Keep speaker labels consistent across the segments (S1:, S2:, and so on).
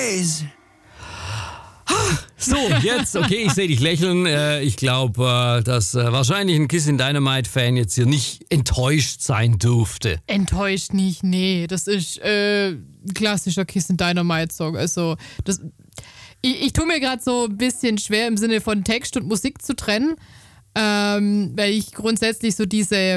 S1: Boys.
S2: So, jetzt, okay, ich sehe dich lächeln. Ich glaube, dass wahrscheinlich ein Kiss in Dynamite-Fan jetzt hier nicht enttäuscht sein durfte.
S3: Enttäuscht nicht, nee. Das ist ein klassischer Kiss in Dynamite-Song. Also, ich tue mir gerade so ein bisschen schwer im Sinne von Text und Musik zu trennen, weil ich grundsätzlich so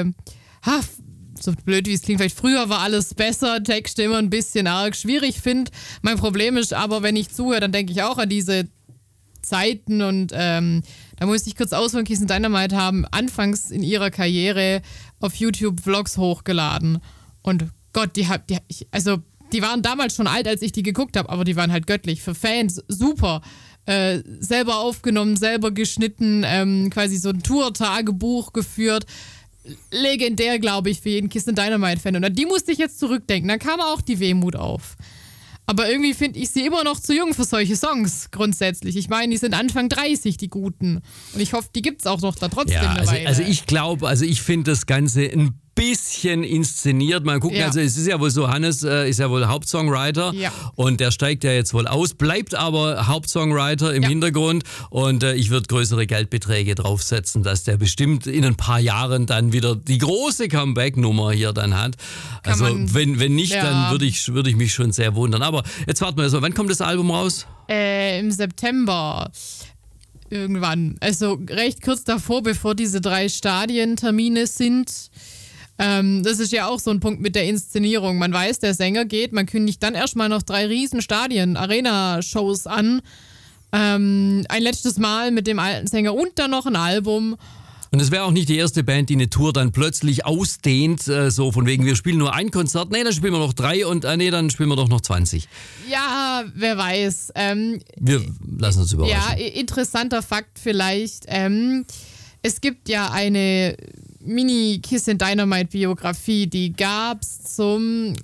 S3: so blöd wie es klingt, vielleicht früher war alles besser, Texte immer ein bisschen arg schwierig finde. Mein Problem ist aber, wenn ich zuhöre, dann denke ich auch an diese Zeiten und da muss ich kurz ausholen, Kiss and Dynamite haben anfangs in ihrer Karriere auf YouTube Vlogs hochgeladen und Gott, die waren damals schon alt, als ich die geguckt habe, aber die waren halt göttlich. Für Fans super. Selber aufgenommen, selber geschnitten, quasi so ein Tour-Tagebuch geführt. Legendär, glaube ich, für jeden Kiss and Dynamite-Fan. Und an die musste ich jetzt zurückdenken. Dann kam auch die Wehmut auf. Aber irgendwie finde ich sie immer noch zu jung für solche Songs, grundsätzlich. Ich meine, die sind Anfang 30, die Guten. Und ich hoffe, die gibt es auch noch da trotzdem eine Weile.
S2: Also ich finde das Ganze ein bisschen inszeniert. Mal gucken, also es ist ja wohl so, Hannes ist ja wohl Hauptsongwriter und der steigt ja jetzt wohl aus, bleibt aber Hauptsongwriter im Hintergrund und ich würde größere Geldbeträge draufsetzen, dass der bestimmt in ein paar Jahren dann wieder die große Comeback-Nummer hier dann hat. Also wenn nicht, dann würde ich mich schon sehr wundern. Aber jetzt warten wir erstmal, wann kommt das Album raus?
S3: Im September. Irgendwann. Also recht kurz davor, bevor diese 3 Stadientermine sind. Das ist ja auch so ein Punkt mit der Inszenierung. Man weiß, der Sänger geht, man kündigt dann erstmal noch 3 riesen Stadien, Arena-Shows an. Ein letztes Mal mit dem alten Sänger und dann noch ein Album.
S2: Und es wäre auch nicht die erste Band, die eine Tour dann plötzlich ausdehnt, so von wegen, wir spielen nur ein Konzert, nee, dann spielen wir noch 3 und dann spielen wir doch noch 20.
S3: Ja, wer weiß.
S2: Wir lassen uns überraschen.
S3: Ja, interessanter Fakt vielleicht. Es gibt ja eine Mini-Kiss and Dynamite-Biografie, die gab es zum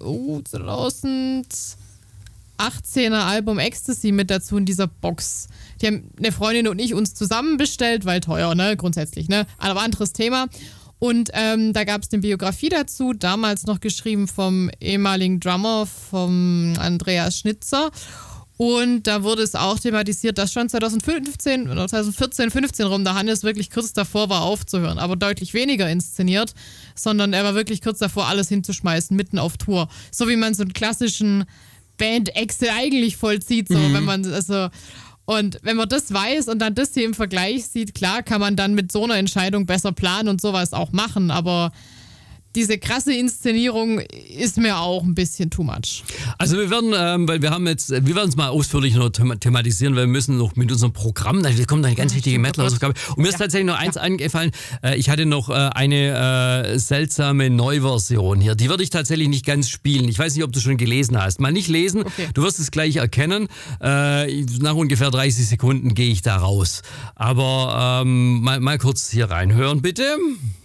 S3: 2018er Album Ecstasy mit dazu in dieser Box. Die haben eine Freundin und ich uns zusammen bestellt, weil teuer, ne, grundsätzlich, ne, aber anderes Thema. Und da gab es eine Biografie dazu, damals noch geschrieben vom ehemaligen Drummer, vom Andreas Schnitzer. Und da wurde es auch thematisiert, dass schon 2015 oder 2014, 15 rum der Hannes wirklich kurz davor war aufzuhören, aber deutlich weniger inszeniert, sondern er war wirklich kurz davor, alles hinzuschmeißen, mitten auf Tour. So wie man so einen klassischen Band-Excel eigentlich vollzieht, so wenn man und wenn man das weiß und dann das hier im Vergleich sieht, klar kann man dann mit so einer Entscheidung besser planen und sowas auch machen, aber diese krasse Inszenierung ist mir auch ein bisschen too much.
S2: Also wir werden, weil wir werden es mal ausführlich noch thematisieren, weil wir müssen noch mit unserem Programm, da kommt eine ganz wichtige Metal-Hausaufgabe. Und mir ist tatsächlich noch eins eingefallen, ich hatte noch eine seltsame Neuversion hier, die würde ich tatsächlich nicht ganz spielen. Ich weiß nicht, ob du schon gelesen hast. Mal nicht lesen, du wirst es gleich erkennen. Nach ungefähr 30 Sekunden gehe ich da raus. Aber mal kurz hier reinhören, bitte.